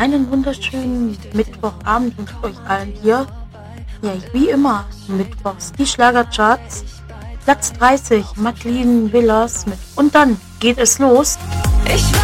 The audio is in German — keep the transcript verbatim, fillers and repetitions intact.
einen wunderschönen Mittwochabend wünsche ich euch allen hier. Ja, wie immer, Mittwochs, die Schlagercharts. Platz dreißig, Madeline Villas mit Und dann geht es los. Ich